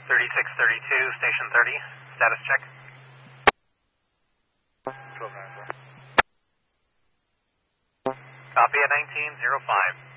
3632, station 30, status check. 1294. Copy at 1905.